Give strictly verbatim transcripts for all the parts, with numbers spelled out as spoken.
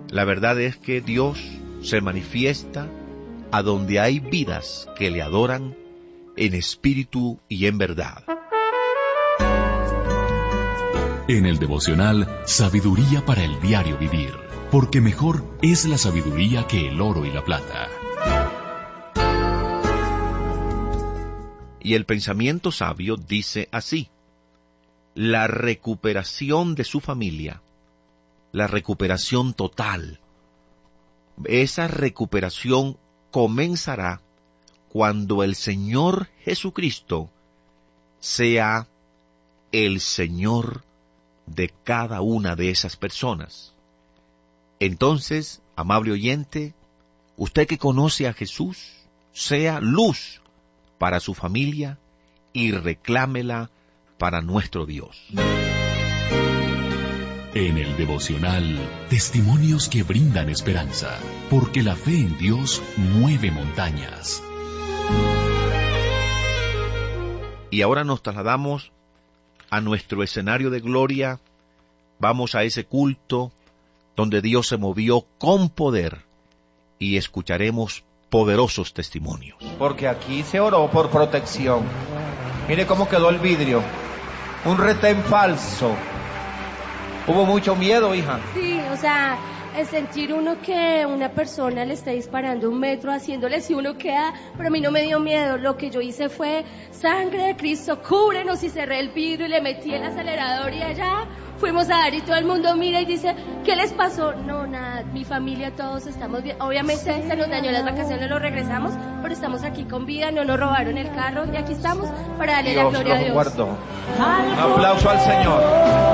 La verdad es que Dios se manifiesta a donde hay vidas que le adoran en espíritu y en verdad. En el devocional Sabiduría para el diario vivir, porque mejor es la sabiduría que el oro y la plata. Y el pensamiento sabio dice así: la recuperación de su familia, la recuperación total, esa recuperación comenzará cuando el Señor Jesucristo sea el Señor de cada una de esas personas. Entonces, amable oyente, usted que conoce a Jesús, sea luz para su familia y reclámela para nuestro Dios. En el devocional, testimonios que brindan esperanza, porque la fe en Dios mueve montañas. Y ahora nos trasladamos a nuestro escenario de gloria. Vamos a ese culto donde Dios se movió con poder y escucharemos poderosos testimonios. Porque aquí se oró por protección. Mire cómo quedó el vidrio. Un retén falso. Hubo mucho miedo, hija. Sí, o sea, el sentir uno que una persona le está disparando un metro, haciéndole si uno queda, pero a mí no me dio miedo. Lo que yo hice fue, sangre de Cristo, cúbrenos, y cerré el vidrio y le metí el acelerador y allá fuimos a dar y todo el mundo mira y dice, ¿qué les pasó? No, nada, mi familia, todos estamos bien. Obviamente se nos dañó las vacaciones, lo regresamos, pero estamos aquí con vida, no nos robaron el carro y aquí estamos para darle Dios la gloria a Dios. Guardó. Un aplauso al Señor.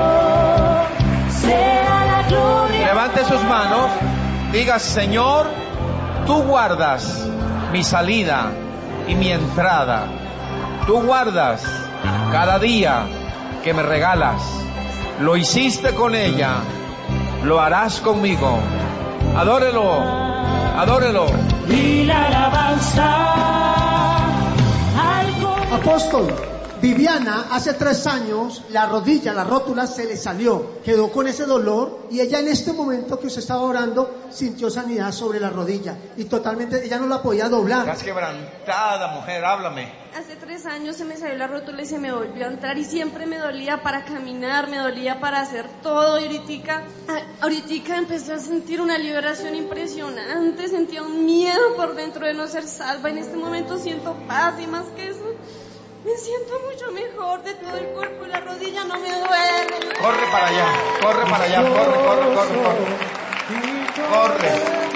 Levante sus manos, diga, Señor, tú guardas mi salida y mi entrada. Tú guardas cada día que me regalas. Lo hiciste con ella, lo harás conmigo. Adórelo, adórelo. Y la alabanza. Apóstol, Viviana hace tres años la rodilla, la rótula se le salió, quedó con ese dolor y ella en este momento que usted estaba orando sintió sanidad sobre la rodilla y totalmente ella no la podía doblar. Estás quebrantada, mujer, háblame. Hace tres años se me salió la rótula y se me volvió a entrar y siempre me dolía para caminar, me dolía para hacer todo y ahoritica, ahoritica empecé a sentir una liberación impresionante, sentía un miedo por dentro de no ser salva. En este momento siento paz y más que eso me siento mucho mejor de todo el cuerpo y la rodilla no me duele. Corre para allá, corre para allá, corre, corre, corre, corre. Corre.